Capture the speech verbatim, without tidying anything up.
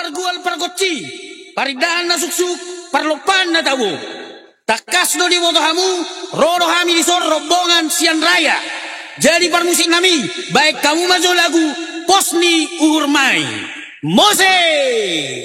pargual pargoci, paridana suksuk, parlopan na tawo. Takas do di moto hamu, roro hami di sor rombongan sian raya. Jadi parmusik nami, baik kamu maju lagu, posni urmai. Mose!